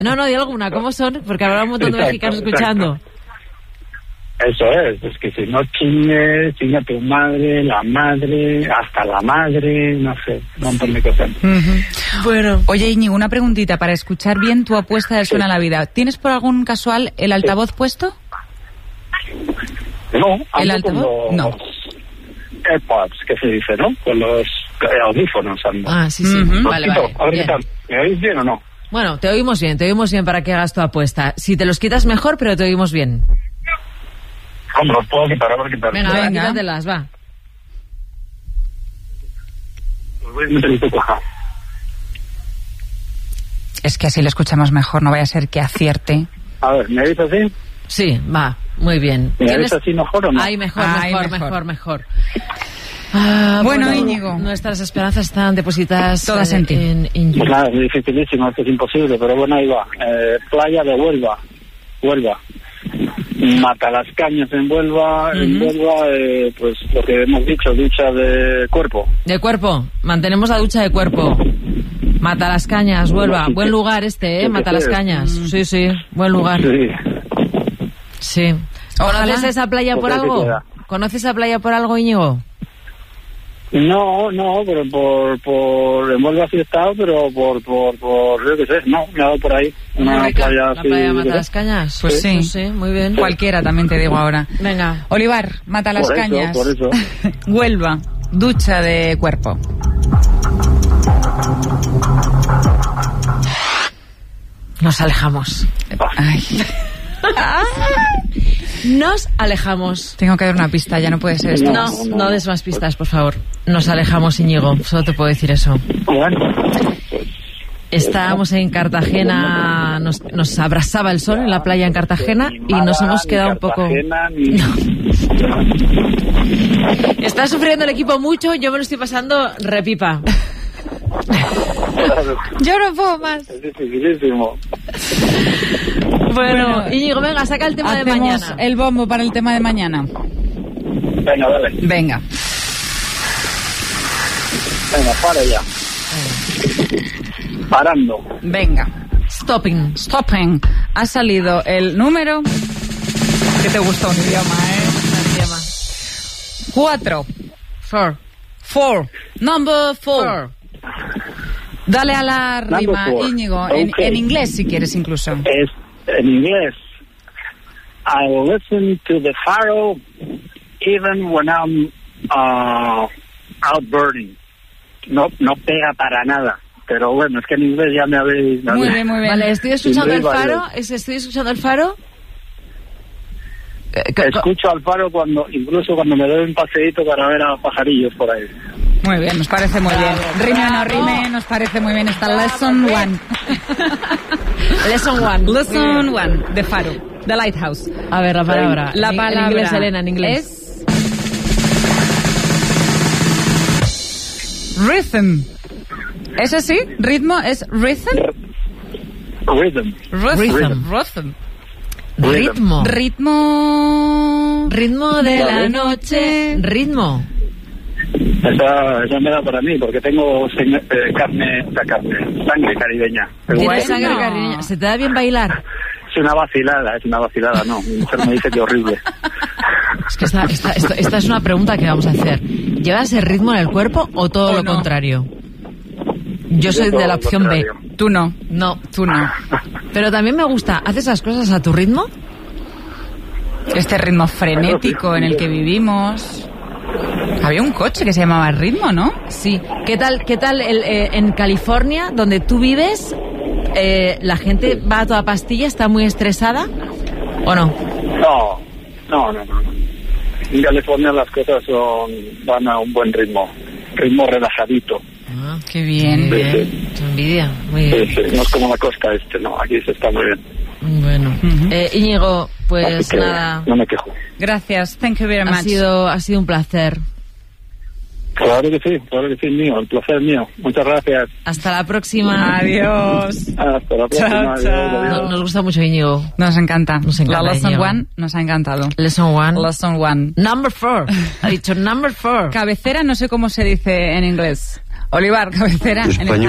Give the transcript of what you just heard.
No, di alguna. ¿Cómo son? Porque habrá un montón de mexicanos escuchando. Eso es que si no chingue tu madre, la madre, hasta la madre, no sé, un montón de cosas. Bueno. Oye, Íñigo, una preguntita para escuchar bien tu apuesta del Suena la Vida. ¿Tienes por algún casual el altavoz puesto? No, ¿El altavoz? No. AirPods, que se dice, ¿no? Con los audífonos ando. Ah, sí. Vale. A ver qué tal. ¿Me oís bien o no? Bueno, te oímos bien para que hagas tu apuesta. Si te los quitas mejor, pero te oímos bien. ¿Cómo los puedo quitar? A ver qué tal. Venga. Quítatelas, va. Los voy a meter un poco acá. Es que así lo escuchamos mejor, no vaya a ser que acierte. A ver, ¿me oís así? Sí, va, muy bien. ¿Me oís así mejor o no? Ay, mejor. Bueno, Íñigo. Nuestras esperanzas están depositadas todas en ti. Pues nada, es dificilísimo, esto es imposible, pero bueno, ahí va. Playa de Huelva. Matalascañas en Huelva, pues lo que hemos dicho, ducha de cuerpo. De cuerpo, mantenemos la ducha de cuerpo. Matalascañas, Huelva, buen lugar Matalascañas. Sí, buen lugar. Sí. ¿Conoces esa playa por algo? ¿Conoces esa playa por algo, Íñigo? No, pero por en Huelva sí he estado, pero por yo qué sé, no, me he dado por ahí. Una playa así. ¿La playa de Matalascañas? Pues sí, muy bien. Cualquiera, también te digo ahora. Venga. Olivar, Matalascañas. Por eso. Huelva, ducha de cuerpo. Nos alejamos. Ay. Nos alejamos. Tengo que dar una pista, ya no puede ser esto. No des más pistas, por favor. Nos alejamos, Íñigo, solo te puedo decir eso. Bueno. Estábamos en Cartagena, nos abrasaba el sol en la playa en Cartagena y nos hemos quedado un poco... Está sufriendo el equipo mucho, yo me lo estoy pasando repipa. Yo no puedo más. Es dificilísimo. Bueno, Íñigo, venga, saca el tema de mañana. El bombo para el tema de mañana. Venga, dale. Venga, para ya. Parando. Venga. Stopping. Ha salido el número que te gusta un idioma, Un idioma. 4. Number 4. Dale a la rima, Íñigo, en inglés si quieres incluso. En inglés. I listen to the faro even when I'm out birding. No pega para nada. Pero bueno, es que en inglés ya me habéis... Muy bien. Vale, estoy escuchando el faro. Escucho al faro incluso cuando me doy un paseíto para ver a pajarillos por ahí. Muy bien, nos parece muy bien. Rime o no rime, nos parece muy bien. Está Lesson 1. Lesson 1, de faro, The Lighthouse. A ver, la palabra. La palabra en inglés, Elena, en inglés. Es... Rhythm. ¿Es así? ¿Ritmo es rhythm? Ritmo de la noche. Ritmo. Esa me da para mí, porque tengo sangre caribeña. ¿Tienes sangre caribeña? ¿Se te da bien bailar? Es una vacilada, no. Mi mujer me dice que horrible. Es que esta es una pregunta que vamos a hacer. ¿Llevas el ritmo en el cuerpo o todo lo contrario? Yo soy de la opción B. Tú no. No, tú no. Pero también me gusta. ¿Haces las cosas a tu ritmo? Este ritmo frenético en el que vivimos. Había un coche que se llamaba Ritmo, ¿no? Sí. ¿Qué tal en California, donde tú vives, la gente va a toda pastilla, está muy estresada? ¿O no? No. En California las cosas van a un buen ritmo relajadito. Ah, qué bien. Sí. Envidia, muy bien. Sí. No es como la costa no, aquí se está muy bien. Bueno, Íñigo, pues nada. No me quejo. Gracias, thank you very much. Ha sido un placer. Claro que sí, mío, el placer es mío. Muchas gracias. Hasta la próxima. Adiós. Hasta la próxima. Chao. Nos gusta mucho Íñigo. Nos encanta. La Lesson Íñigo. 1 nos ha encantado. Lesson 1. Number 4. Ha dicho number 4. Cabecera, no sé cómo se dice en inglés. Olivar, cabecera en español.